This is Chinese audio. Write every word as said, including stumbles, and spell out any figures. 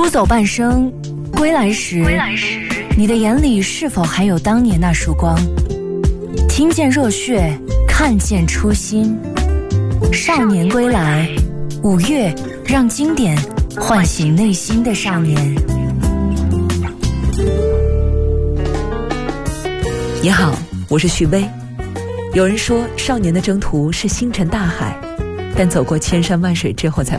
出走半生，归来时，归来时你的眼里是否还有当年那束光？听见热血，看见初心。少年归来，五月让经典唤醒内心的少年。 你好，我是徐薇。有人说，少年的征途是星辰大海，但走过千山万水之后才